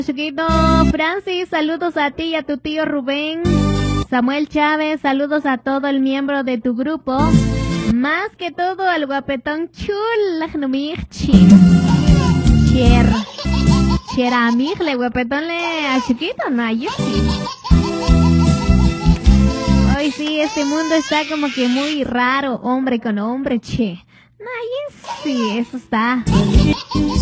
Chiquito Francis, saludos a ti y a tu tío Rubén. Samuel Chávez, saludos a todo el miembro de tu grupo. Más que todo al guapetón Chul. Cher amigle, guapetón le a chiquito, no, yo sí. Hoy sí, este mundo está como que muy raro, hombre con hombre, che. No, sí, eso está.